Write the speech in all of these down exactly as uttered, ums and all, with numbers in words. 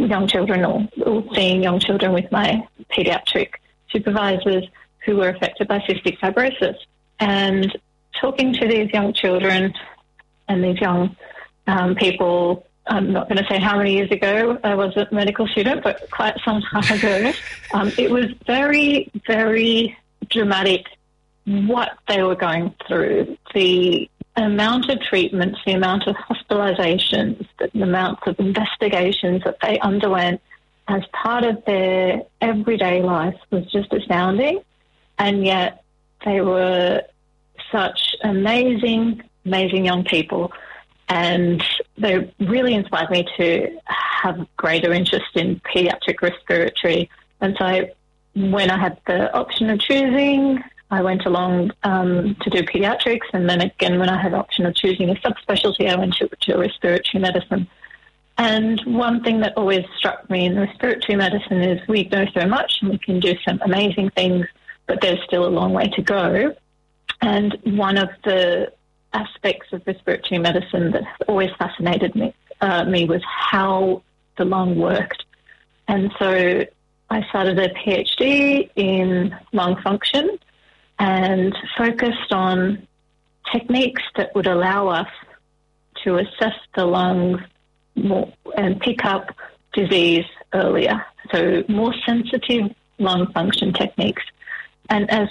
young children or, or seeing young children with my paediatric supervisors who were affected by cystic fibrosis. And talking to these young children and these young um, people, I'm not going to say how many years ago I was a medical student, but quite some time ago, um, it was very, very dramatic what they were going through. The amount of treatments, the amount of hospitalizations, the amount of investigations that they underwent as part of their everyday life was just astounding. And yet they were such amazing, amazing young people. And they really inspired me to have greater interest in paediatric respiratory. And so when I had the option of choosing, I went along um, to do paediatrics. And then again, when I had the option of choosing a subspecialty, I went to, to respiratory medicine. And one thing that always struck me in respiratory medicine is we know so much and we can do some amazing things, but there's still a long way to go. And one of the aspects of respiratory medicine that always fascinated me, uh, me was how the lung worked. And so I started a PhD in lung function and focused on techniques that would allow us to assess the lungs more and pick up disease earlier. So more sensitive lung function techniques. And as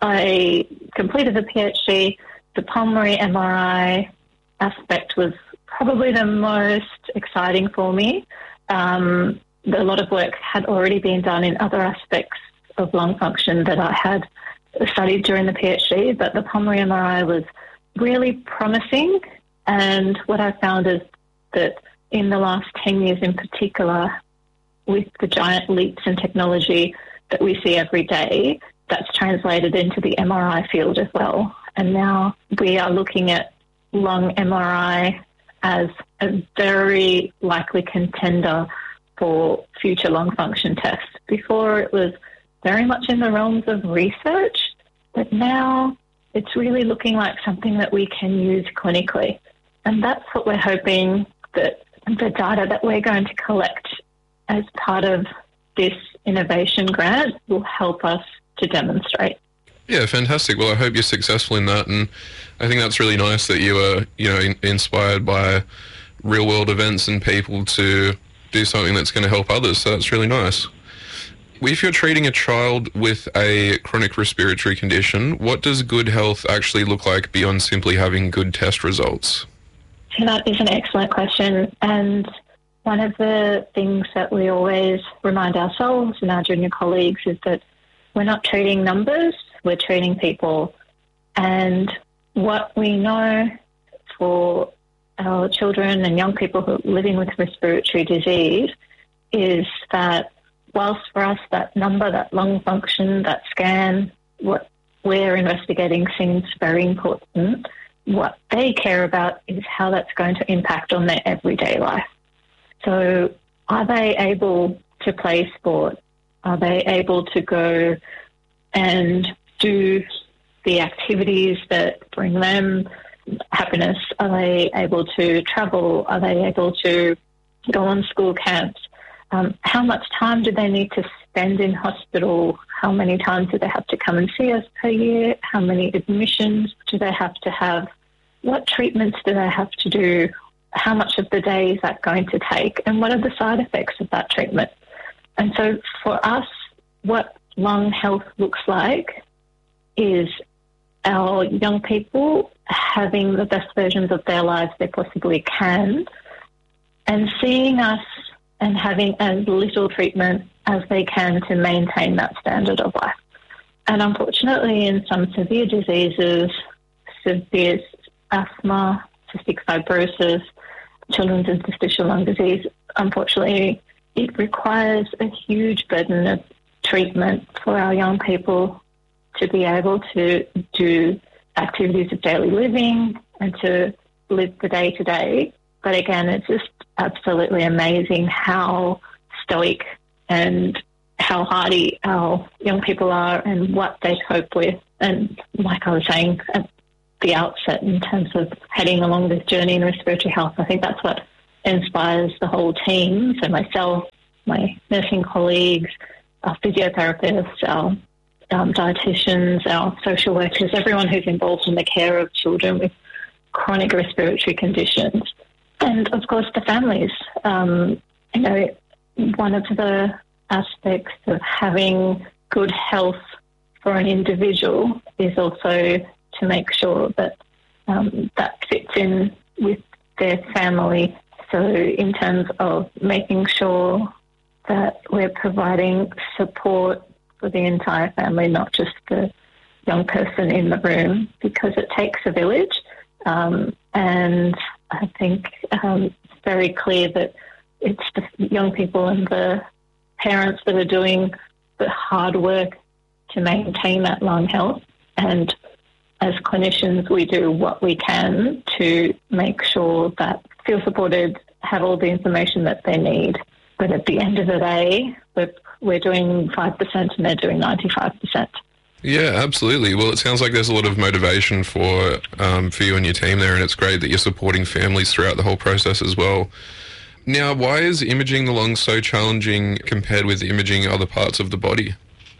I completed the PhD, the pulmonary M R I aspect was probably the most exciting for me. Um, a lot of work had already been done in other aspects of lung function that I had studied during the PhD, but the pulmonary M R I was really promising. And what I found is that in the last ten years in particular, with the giant leaps in technology that we see every day, that's translated into the M R I field as well. And now we are looking at lung M R I as a very likely contender for future lung function tests. Before it was very much in the realms of research, but now it's really looking like something that we can use clinically. And that's what we're hoping that the data that we're going to collect as part of this innovation grant will help us to demonstrate. Yeah, fantastic. Well, I hope you're successful in that, and I think that's really nice that you are, you know, in, inspired by real-world events and people to do something that's going to help others. So that's really nice. If you're treating a child with a chronic respiratory condition, what does good health actually look like beyond simply having good test results? So that is an excellent question, and one of the things that we always remind ourselves and our junior colleagues is that we're not treating numbers, we're treating people. And what we know for our children and young people who are living with respiratory disease is that whilst for us that number, that lung function, that scan, what we're investigating seems very important, what they care about is how that's going to impact on their everyday life. So are they able to play sport? Are they able to go and do the activities that bring them happiness? Are they able to travel? Are they able to go on school camps? Um, how much time do they need to spend in hospital? How many times do they have to come and see us per year? How many admissions do they have to have? What treatments do they have to do? How much of the day is that going to take? And what are the side effects of that treatment? And so for us, what lung health looks like is our young people having the best versions of their lives they possibly can and seeing us and having as little treatment as they can to maintain that standard of life. And unfortunately, in some severe diseases, severe asthma, cystic fibrosis, children's interstitial lung disease, unfortunately, it requires a huge burden of treatment for our young people to be able to do activities of daily living and to live the day-to-day. But again, it's just absolutely amazing how stoic and how hardy our young people are and what they cope with. And like I was saying at the outset, in terms of heading along this journey in respiratory health, I think that's what inspires the whole team, so myself, my nursing colleagues, our physiotherapists, our um, dietitians, our social workers, everyone who's involved in the care of children with chronic respiratory conditions. And, of course, the families. Um, you know, one of the aspects of having good health for an individual is also to make sure that um, that fits in with their family. So in terms of making sure that we're providing support for the entire family, not just the young person in the room, because it takes a village. Um, and I think um, it's very clear that it's the young people and the parents that are doing the hard work to maintain that lung health. And as clinicians, we do what we can to make sure that feel supported, have all the information that they need. But at the end of the day, we're, we're doing five percent and they're doing ninety-five percent. Yeah, absolutely. Well, it sounds like there's a lot of motivation for um, for you and your team there, and it's great that you're supporting families throughout the whole process as well. Now, why is imaging the lungs so challenging compared with imaging other parts of the body?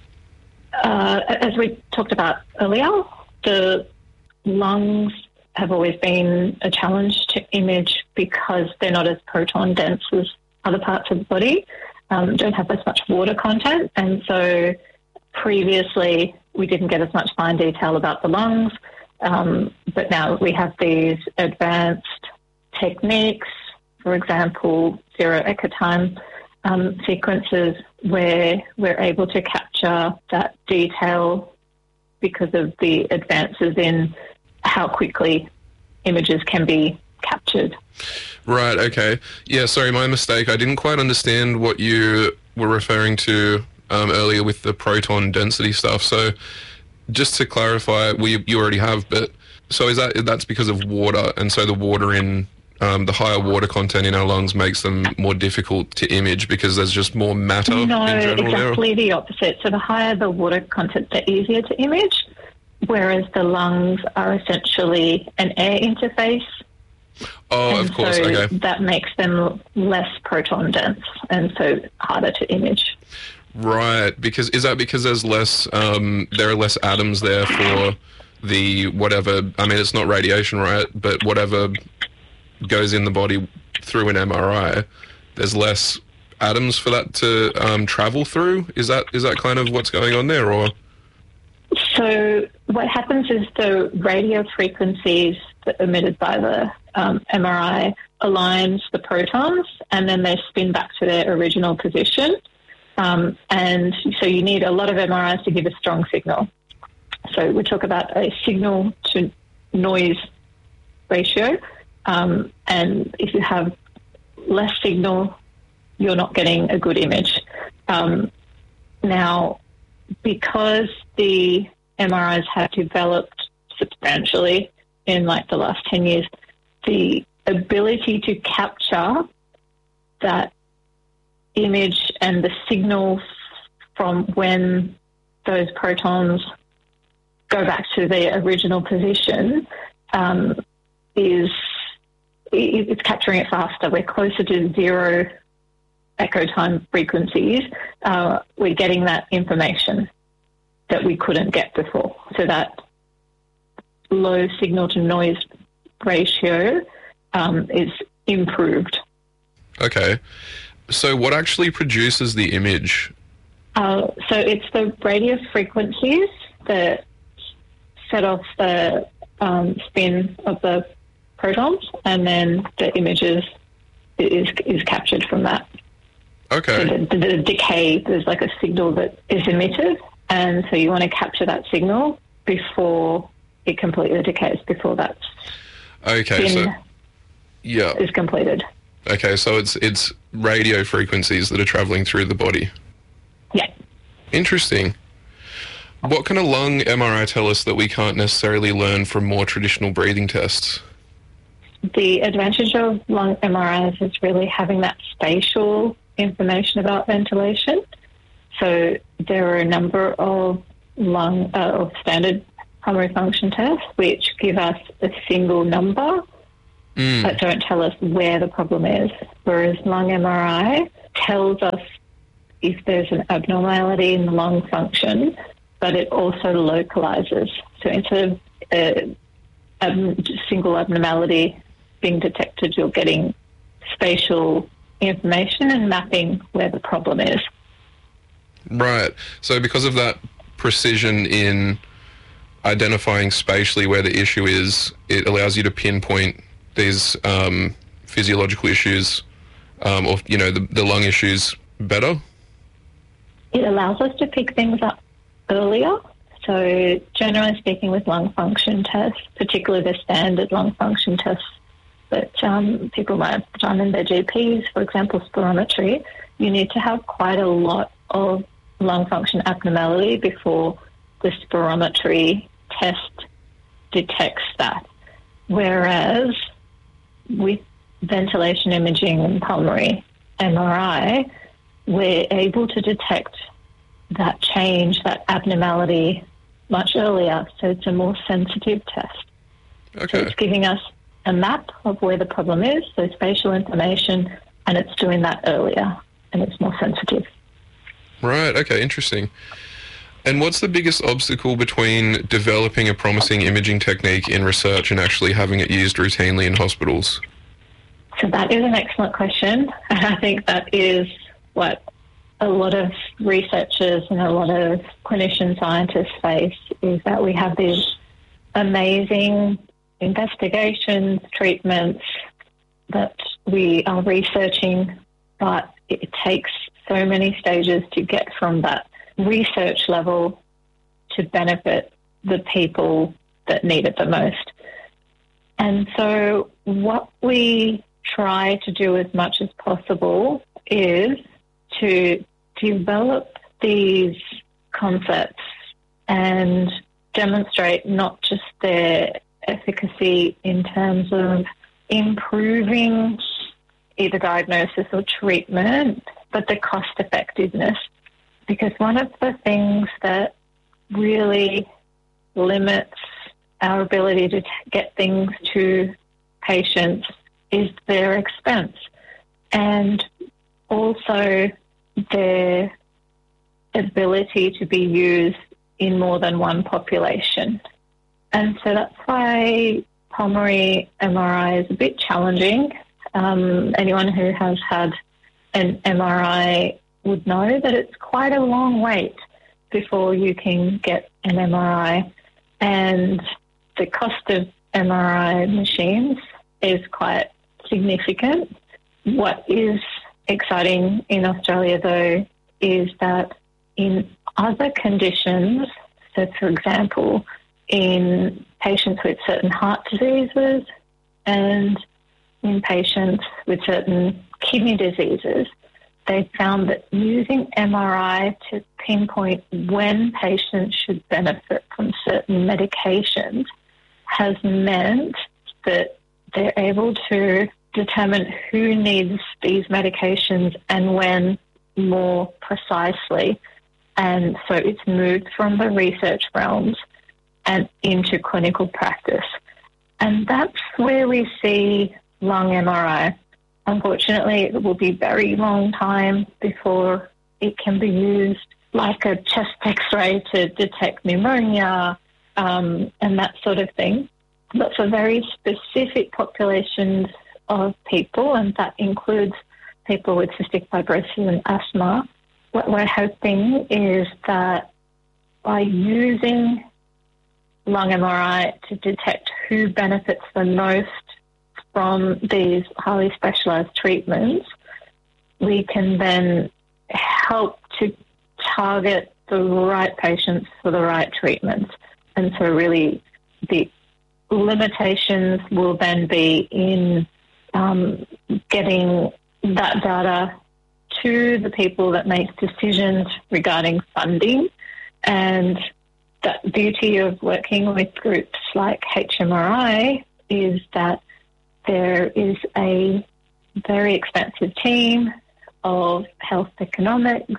Uh, as we talked about earlier, the lungs have always been a challenge to image because they're not as proton dense as other parts of the body, um, don't have as much water content, and so previously we didn't get as much fine detail about the lungs, um, but now we have these advanced techniques, for example, zero echo time um, sequences, where we're able to capture that detail because of the advances in how quickly images can be captured. Right, okay. Yeah, sorry, my mistake. I didn't quite understand what you were referring to um, earlier with the proton density stuff. So just to clarify, we you already have, but so is that that's because of water, and so the water in um, the higher water content in our lungs makes them more difficult to image because there's just more matter no, in general? No, exactly there? the opposite. So the higher the water content, the easier to image, whereas the lungs are essentially an air interface. Oh, and of course, so okay. that makes them less proton dense and so harder to image. Right, because is that because there's less, um, there are less atoms there for the whatever, I mean, it's not radiation, right, but whatever goes in the body through an M R I, there's less atoms for that to um, travel through? Is that is that kind of what's going on there, or...? So what happens is the radio frequencies that are emitted by the um, M R I aligns the protons, and then they spin back to their original position. Um, and so you need a lot of M R Is to give a strong signal. So we talk about a signal to noise ratio. Um, and if you have less signal, you're not getting a good image. Um, now, because the M R Is have developed substantially in like the last ten years, the ability to capture that image and the signal from when those protons go back to their original position um, is it's capturing it faster. We're closer to zero echo time frequencies. Uh, we're getting that information that we couldn't get before. So that low signal to noise ratio um, is improved. Okay. So what actually produces the image? Uh, so it's the radio frequencies that set off the um, spin of the protons, and then the images is is captured from that. Okay. So the, the decay, there's like a signal that is emitted, and so you want to capture that signal before it completely decays, before that okay, spin so, yeah. is completed. Okay, so it's it's radio frequencies that are traveling through the body. Yeah. Interesting. What can a lung M R I tell us that we can't necessarily learn from more traditional breathing tests? The advantage of lung M R Is is really having that spatial information about ventilation. So there are a number of lung uh, of standard pulmonary function tests which give us a single number mm. but don't tell us where the problem is, whereas lung M R I tells us if there's an abnormality in the lung function, but it also localizes. So instead of a, a single abnormality being detected, you're getting spatial information and mapping where the problem is. Right. So because of that precision in identifying spatially where the issue is, it allows you to pinpoint these um, physiological issues um, or, you know, the, the lung issues better? It allows us to pick things up earlier. So generally speaking, with lung function tests, particularly the standard lung function tests that um, people might have done in their G Ps, for example, spirometry, you need to have quite a lot of lung function abnormality before the spirometry test detects that. Whereas with ventilation imaging and pulmonary M R I, we're able to detect that change, that abnormality much earlier. So it's a more sensitive test. Okay. So it's giving us a map of where the problem is, so spatial information, and it's doing that earlier, and it's more sensitive. Right, okay, interesting. And what's the biggest obstacle between developing a promising imaging technique in research and actually having it used routinely in hospitals? So that is an excellent question, and I think that is what a lot of researchers and a lot of clinician scientists face, is that we have these amazing investigations, treatments that we are researching, but it takes so many stages to get from that research level to benefit the people that need it the most. And so what we try to do as much as possible is to develop these concepts and demonstrate not just their efficacy in terms of improving either diagnosis or treatment, but the cost effectiveness. Because one of the things that really limits our ability to t- get things to patients is their expense, and also their ability to be used in more than one population. And so that's why pulmonary M R I is a bit challenging. Um, anyone who has had an M R I would know that it's quite a long wait before you can get an M R I. And the cost of M R I machines is quite significant. What is exciting in Australia, though, is that in other conditions, so for example, in patients with certain heart diseases and in patients with certain kidney diseases, they found that using M R I to pinpoint when patients should benefit from certain medications has meant that they're able to determine who needs these medications and when more precisely. And so it's moved from the research realms and into clinical practice. And that's where we see lung M R I. Unfortunately, it will be a very long time before it can be used like a chest X-ray to detect pneumonia um, and that sort of thing. But for very specific populations of people, and that includes people with cystic fibrosis and asthma, what we're hoping is that by using lung M R I to detect who benefits the most from these highly specialised treatments, we can then help to target the right patients for the right treatments. And so really the limitations will then be in um, getting that data to the people that make decisions regarding funding. And the beauty of working with groups like H M R I is that there is a very expensive team of health economics,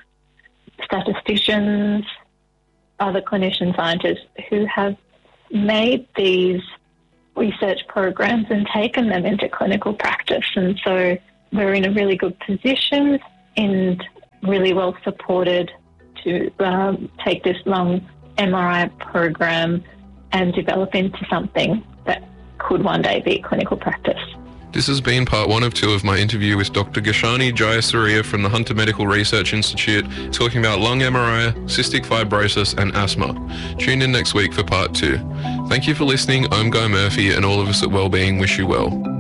statisticians, other clinician scientists who have made these research programs and taken them into clinical practice. And so we're in a really good position in really well supported to um, take this lung M R I program and develop into something that could one day be clinical practice. This has been part one of two of my interview with Doctor Gashani Jayasuriya from the Hunter Medical Research Institute, talking about lung M R I, cystic fibrosis and asthma. Tune in next week for part two. Thank you for listening. I'm Guy Murphy, and all of us at Wellbeing wish you well.